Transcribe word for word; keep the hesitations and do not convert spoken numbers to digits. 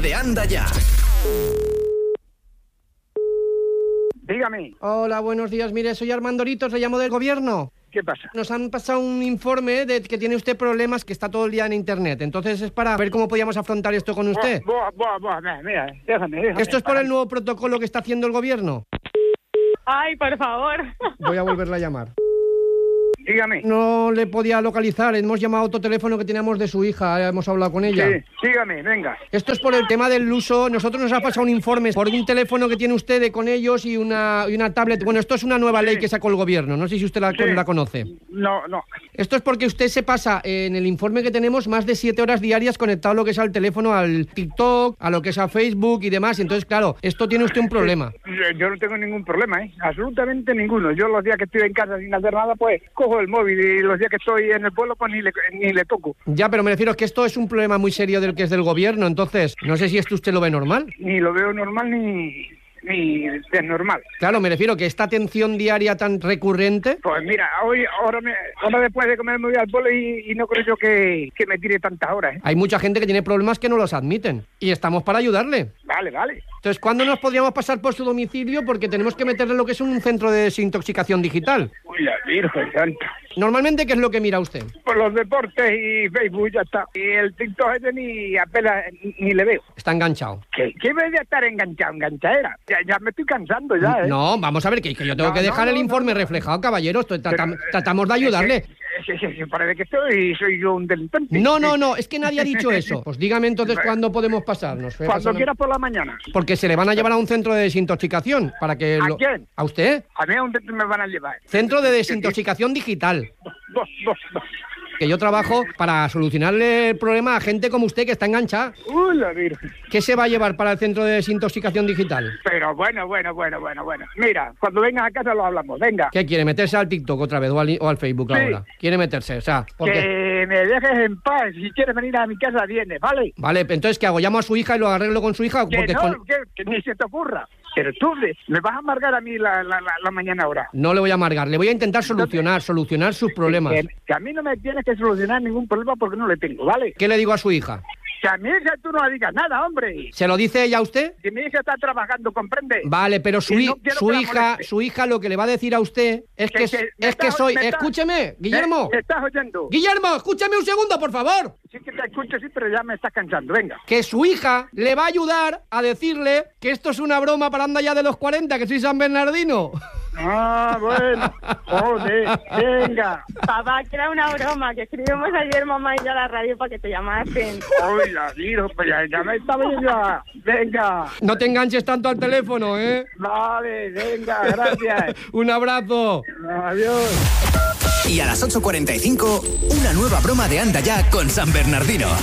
De Anda Ya. Dígame. Hola, buenos días. Mire, soy Armando Ritos, le llamo del gobierno. ¿Qué pasa? Nos han pasado un informe de que tiene usted problemas, que está todo el día en internet. Entonces es para ver cómo podíamos afrontar esto con usted. Buah, buah, buah, buah, mira, déjame, déjame. Esto es por el nuevo protocolo que está haciendo el gobierno. Ay, por favor. Voy a volverla a llamar. Dígame. No le podía localizar. Hemos llamado a otro teléfono que teníamos de su hija. Hemos hablado con ella. Sí, dígame, venga. Esto es por el tema del uso. Nosotros nos ha pasado un informe por un teléfono que tiene usted de con ellos y una, y una tablet. Bueno, esto es una nueva ley Sí. que sacó el gobierno. No sé si usted la, Sí. la conoce. No, no. Esto es porque usted se pasa en el informe que tenemos más de siete horas diarias conectado a lo que es al teléfono, al TikTok, a lo que es a Facebook y demás. Entonces, claro, esto tiene usted un problema. Yo, yo no tengo ningún problema, ¿eh? Absolutamente ninguno. Yo los días que estoy en casa sin hacer nada, pues cojo el móvil, y los días que estoy en el pueblo, pues ni le, ni le toco. Ya, pero me refiero que esto es un problema muy serio del que es del gobierno. Entonces, no sé si esto usted lo ve normal. Ni lo veo normal ni, ni desnormal. Claro, me refiero que esta atención diaria tan recurrente... Pues mira, hoy, ahora, me, ahora después de comer me voy al pueblo y, y no creo yo que, que me tire tantas horas, ¿eh? Hay mucha gente que tiene problemas que no los admiten. Y estamos para ayudarle. Vale, vale. Entonces, ¿cuándo nos podríamos pasar por su domicilio? Porque tenemos que meterle lo que es un centro de desintoxicación digital. Uy, la Virgen Santa. Normalmente, ¿qué es lo que mira usted? Por los deportes y Facebook ya está. Y el TikTok ese ni apenas ni, ni le veo. Está enganchado. ¿Qué, qué voy a estar enganchado, enganchadera? Ya, ya me estoy cansando ya, ¿eh? No, vamos a ver, que, que yo tengo No, que dejar no, el no, informe no. reflejado, caballero. Esto, trata- Pero, eh, tratamos de ayudarle. Es que, es que- es que parece que estoy, soy yo un delincuente. No, no, no, es que nadie ha dicho eso. Pues dígame entonces cuándo podemos pasarnos. Fue Cuando pasando- quieras por la mañana. Porque se le van a llevar a un centro de desintoxicación para que... ¿A lo- quién? ¿A usted? A mí a dónde me van a llevar. Centro de desintoxicación digital. Dos, dos, dos. Que yo trabajo para solucionarle el problema a gente como usted que está enganchada. Uy, la Virgen. ¿Qué se va a llevar para el centro de desintoxicación digital? Pero bueno, bueno, bueno, bueno, bueno. Mira, cuando vengas a casa lo hablamos, venga. ¿Qué quiere? ¿Meterse al TikTok otra vez o al, o al Facebook Sí. ahora? ¿Quiere meterse? O sea, ¿por qué? Que me dejes en paz. Si quieres venir a mi casa, vienes, ¿vale? Vale, entonces ¿qué hago? ¿Llamo a su hija y lo arreglo con su hija? Que Porque no, con- que, que ni se te ocurra. Pero tú de- me vas a amargar a mí la, la, la, la mañana ahora. No le voy a amargar, le voy a intentar solucionar, solucionar sus problemas. Que, que a mí no me tienes que solucionar ningún problema porque no le tengo, ¿vale? ¿Qué le digo a su hija? Que a mi hija tú no le digas nada, hombre. ¿Se lo dice ella a usted? Que mi hija está trabajando, ¿comprende? Vale, pero su, Y hi- no quiero su que la hija, moleste. su hija lo que le va a decir a usted es que, Que- es, que me es que estás- soy... me estás- Escúcheme, Guillermo. ¿Me, me estás oyendo? Guillermo, escúchame un segundo, por favor. Sí que te escucho, sí, pero ya me estás cansando. Venga. Que su hija le va a ayudar a decirle que esto es una broma para anda ya de los cuarenta, que soy San Bernardino. Ah, bueno. Joder, venga. Papá, que era una broma, que escribimos ayer mamá y yo a la radio para que te llamasen. Uy, la Virgen, pues ya, ya me estaba yo ya. Venga. No te enganches tanto al teléfono, ¿eh? Vale, venga, gracias. Un abrazo. Adiós. Y a las ocho cuarenta y cinco, una nueva broma de Anda Ya con San Bernardino.